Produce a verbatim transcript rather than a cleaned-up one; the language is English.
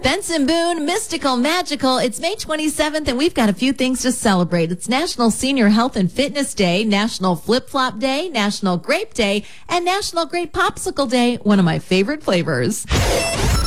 Benson Boone, mystical, magical. It's May twenty-seventh, and we've got a few things to celebrate. It's National Senior Health and Fitness Day, National Flip Flop Day, National Grape Day, and National Grape Popsicle Day, one of my favorite flavors.